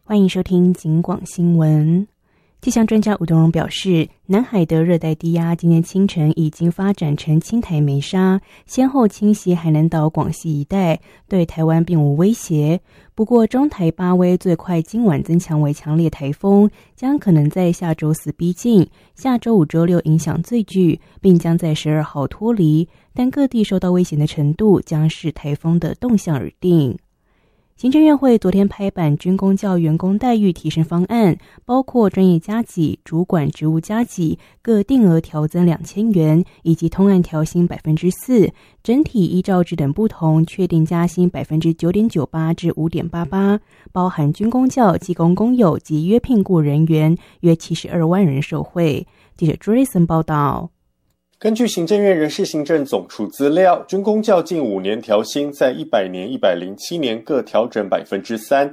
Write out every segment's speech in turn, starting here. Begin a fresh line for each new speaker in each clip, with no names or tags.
欢迎收听警广新闻。气象专家吴东荣表示，南海的热带低压今天清晨已经发展成轻台梅沙，先后侵袭海南岛、广西一带，对台湾并无威胁。不过中台八威最快今晚增强为强烈台风，将可能在下周四逼近，下周五、周六影响最巨，并将在12号脱离，但各地受到威胁的程度将视台风的动向而定。行政院会昨天拍板军公教员工待遇提升方案，包括专业加给、主管职务加给各定额调增2000元，以及通案调薪 4%， 整体依照职等不同确定加薪 9.98% 至 5.88%， 包含军公教、技工工友及约聘雇人员约72万人受惠。记者 Jason 报道。
根据行政院人事行政总处资料，军公教近5年调薪在100年、107年各调整 3%，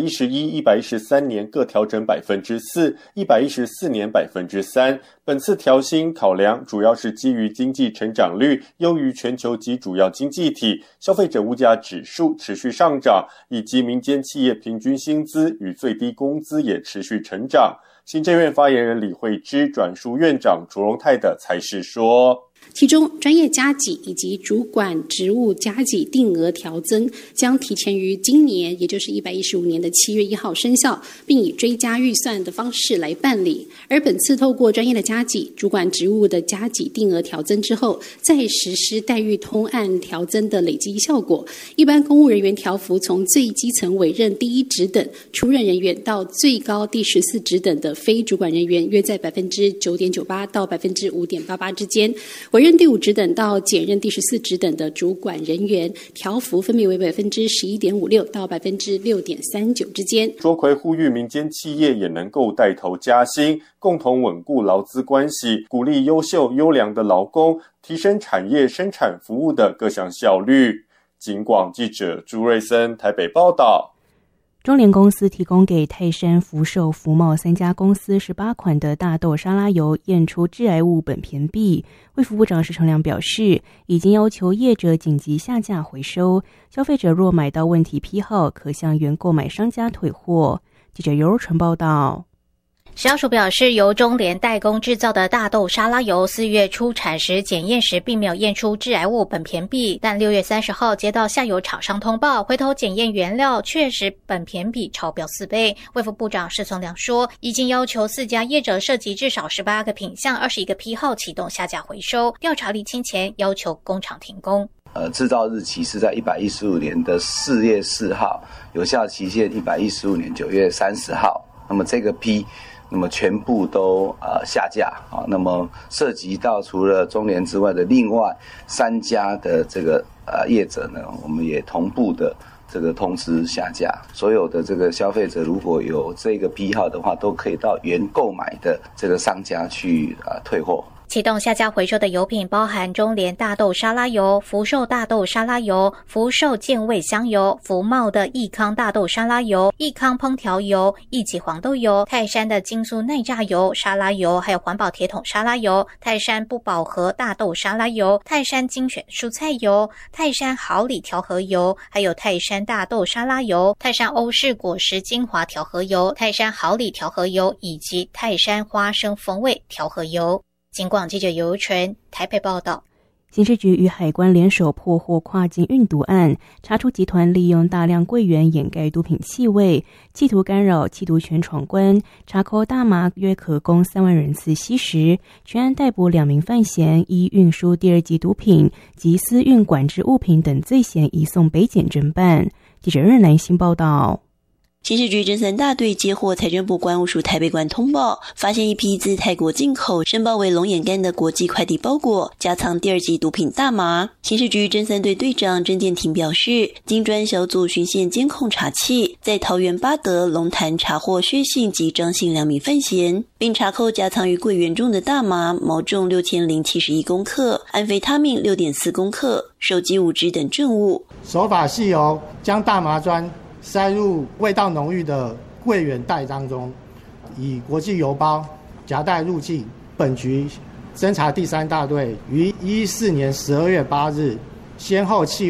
111、113年各调整 4%， 114年 3%。本次调薪考量主要是基于经济成长率优于全球及主要经济体，消费者物价指数持续上涨，以及民间企业平均薪资与最低工资也持续成长。行政院发言人李惠芝转述院长卓荣泰的裁示说，
其中专业加给以及主管职务加给定额调增将提前于今年，也就是115年的7月1号生效，并以追加预算的方式来办理。而本次透过专业的加给、主管职务的加给定额调增之后，再实施待遇通案调增的累积效果，一般公务人员调幅从最基层委任第1职等出任人员到最高第14职等的非主管人员，约在 9.98% 到 5.88% 之间。委任第5职等到检任第14职等的主管人员，调幅分别为 11.56% 到 6.39% 之间。
卓奎呼吁民间企业也能够带头加薪，共同稳固劳资关系，鼓励优秀优良的劳工，提升产业生产服务的各项效率。警广记者朱瑞森台北报道。
中联公司提供给泰山、福寿、福茂3家公司18款的大豆沙拉油验出致癌物苯醃芘。卫福部长施成良表示，已经要求业者紧急下架回收，消费者若买到问题批号，可向原购买商家退货。记者尤若纯报道。
食药署表示，由中联代工制造的大豆沙拉油4月出产时检验时并没有验出致癌物苯醃芘，但6月30号接到下游厂商通报，回头检验原料确实苯醃芘超标4倍。卫福部长施从良说，已经要求4家业者涉及至少18个品项、21个批号启动下架回收，调查厘清前要求工厂停工。
制造日期是在115年的4月4号，有效期限115年9月30号。那么这个批那么全部都下架啊。那么涉及到除了中联之外的另外3家的这个业者呢，我们也同步的这个通知下架。所有的这个消费者如果有这个批号的话，都可以到原购买的这个商家去退货。
启动下架回收的油品包含中联大豆沙拉油、福寿大豆沙拉油、福寿健味香油、福茂的益康大豆沙拉油、益康烹调油、益己黄豆油、泰山的精素耐榨油、沙拉油，还有环保铁桶沙拉油、泰山不饱和大豆沙拉油、泰山精选蔬菜油、泰山好礼调和油，还有泰山大豆沙拉油、泰山欧式果实精华调和油、泰山好礼调和油以及泰山花生风味调和油。警广记者尤纯台北报道。
刑事局与海关联手破获跨境运毒案，查出集团利用大量柜员掩盖毒品气味，企图干扰缉毒权闯关，查扣大麻约可供3万人次吸食。全案逮捕2名犯嫌，依运输第2级毒品及私运管制物品等罪嫌移送北检侦办。记者任南新报道。
刑事局侦三大队接获财政部关务署台北馆通报，发现一批自泰国进口申报为龙眼干的国际快递包裹，夹藏第2级毒品大麻。刑事局侦三队队长郑建庭表示，经专小组循线监控查缉，在桃园八德、龙潭查获薛姓及张姓2名犯嫌，并查扣夹藏于柜员中的大麻毛重6071公克、安非他命6.4公克、手机5支等证物。
手法是由将大麻砖塞入味道浓郁的柜员袋当中，以国际邮包夹带入境。本局侦查第3大队于2014年12月8日先后